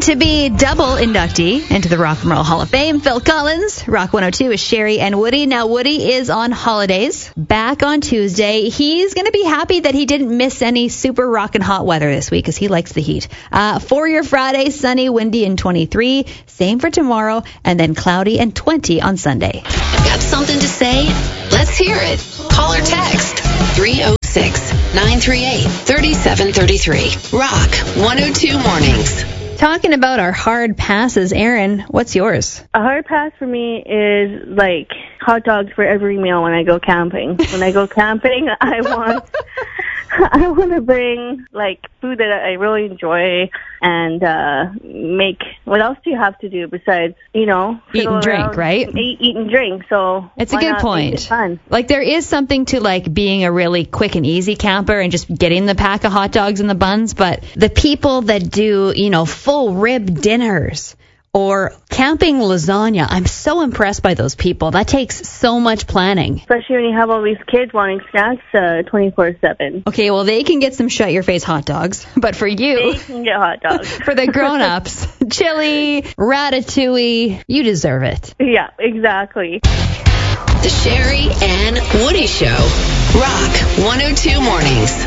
to be double inductee into the Rock and Roll Hall of Fame, Phil Collins. Rock 102 is Sherry and Woody. Now, Woody is on holidays, back on Tuesday. He's going to be happy that he didn't miss any super rockin' hot weather this week because he likes the heat. For your Friday, sunny, windy, and 23. Same for tomorrow, and then cloudy and 20 on Sunday. Got something to say? Let's hear it. Call or text 306-938-3733. Rock 102 Mornings. Talking about our hard passes, Aaron, what's yours? A hard pass for me is like hot dogs for every meal when I go camping. When I go camping, I want to bring like food that I really enjoy and make. What else do you have to do besides, eat and drink, right? Eat and drink. So it's a good point. Like there is something to like being a really quick and easy camper and just getting the pack of hot dogs and the buns, but the people that do, full rib dinners or camping lasagna, I'm so impressed by those people. That takes so much planning. Especially when you have all these kids wanting snacks 24/7. Okay, well, they can get some shut-your-face hot dogs. But for you... They can get hot dogs. For the grown-ups, chili, ratatouille, you deserve it. Yeah, exactly. The Sherry and Woody Show. Rock 102 Mornings.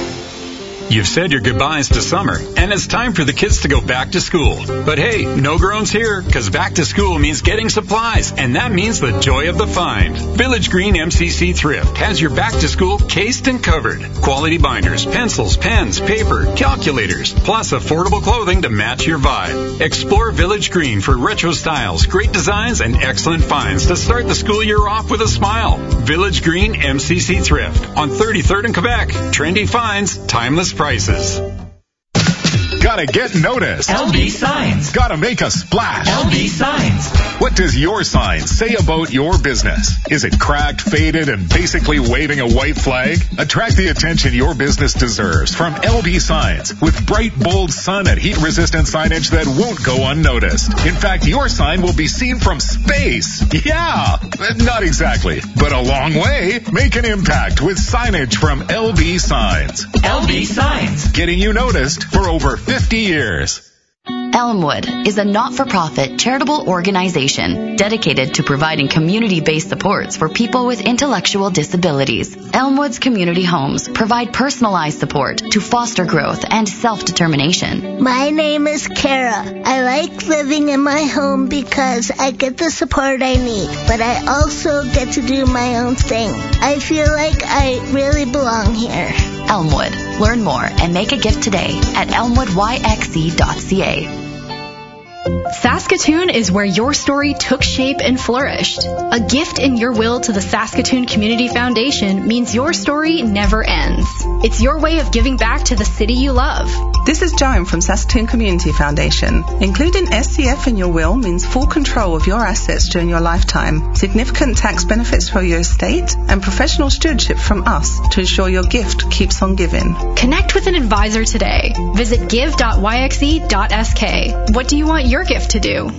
You've said your goodbyes to summer, and it's time for the kids to go back to school. But hey, no groans here, because back to school means getting supplies, and that means the joy of the find. Village Green MCC Thrift has your back to school cased and covered. Quality binders, pencils, pens, paper, calculators, plus affordable clothing to match your vibe. Explore Village Green for retro styles, great designs, and excellent finds to start the school year off with a smile. Village Green MCC Thrift on 33rd and Quebec. Trendy finds, timeless prices. Gotta get noticed. LB Signs. Gotta make a splash. LB Signs. What does your sign say about your business? Is it cracked, faded, and basically waving a white flag? Attract the attention your business deserves from LB Signs with bright, bold, sun and heat-resistant signage that won't go unnoticed. In fact, your sign will be seen from space. Yeah, not exactly, but a long way. Make an impact with signage from LB Signs. LB Signs. Getting you noticed for over 50 years. Elmwood is a not-for-profit charitable organization dedicated to providing community-based supports for people with intellectual disabilities. Elmwood's community homes provide personalized support to foster growth and self-determination. My name is Kara. I like living in my home because I get the support I need, but I also get to do my own thing. I feel like I really belong here. Elmwood. Learn more and make a gift today at elmwoodyxe.ca. Saskatoon is where your story took shape and flourished. A gift in your will to the Saskatoon Community Foundation means your story never ends. It's your way of giving back to the city you love. This is Joan from Saskatoon Community Foundation. Including SCF in your will means full control of your assets during your lifetime, significant tax benefits for your estate, and professional stewardship from us to ensure your gift keeps on giving. Connect with an advisor today. Visit give.yxe.sk. What do you want your gift to do?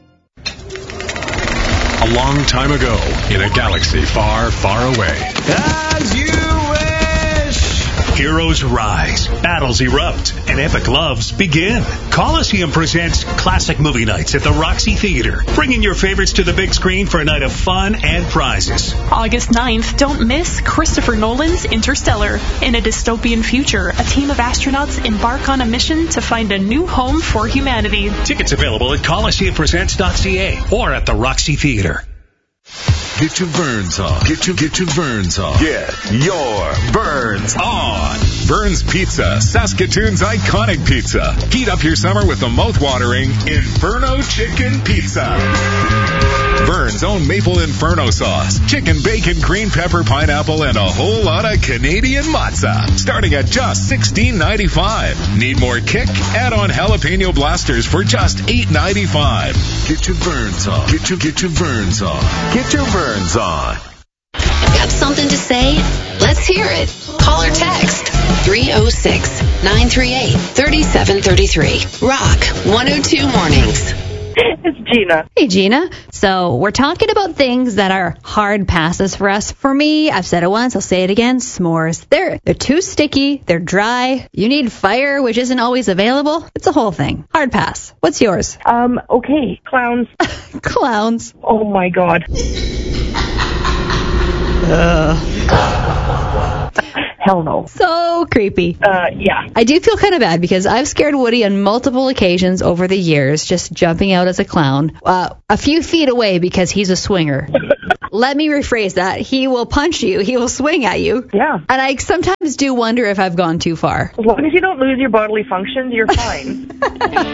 A long time ago, in a galaxy far, far away. As you wish! Heroes rise, battles erupt, and epic loves begin. Coliseum presents Classic Movie Nights at the Roxy Theater, bringing your favorites to the big screen for a night of fun and prizes. August 9th, don't miss Christopher Nolan's Interstellar. In a dystopian future, a team of astronauts embark on a mission to find a new home for humanity. Tickets available at coliseumpresents.ca or at the Roxy Theater. Get your Burns on. Get your Burns on. Get your Burns on. Burns Pizza, Saskatoon's iconic pizza. Heat up your summer with the mouth-watering Inferno Chicken Pizza. Burns' own Maple Inferno sauce, chicken, bacon, green pepper, pineapple, and a whole lot of Canadian matzah. Starting at just $16.95. Need more kick? Add on jalapeno blasters for just $8.95. Get your Burns on. Get your Burns on. Get your Burns on. Got something to say? Let's hear it. Call or text 306-938-3733. Rock 102 Mornings. It's Gina. Hey, Gina. So we're talking about things that are hard passes for us. For me, I've said it once, I'll say it again, s'mores. They're too sticky, they're dry, you need fire, which isn't always available. It's a whole thing. Hard pass. What's yours? Okay, clowns. Clowns. Oh my God. Hell no. So creepy. Yeah. I do feel kind of bad because I've scared Woody on multiple occasions over the years, just jumping out as a clown, a few feet away because he's a swinger. Let me rephrase that. He will punch you. He will swing at you. Yeah. And I sometimes do wonder if I've gone too far. As long as you don't lose your bodily functions, you're fine.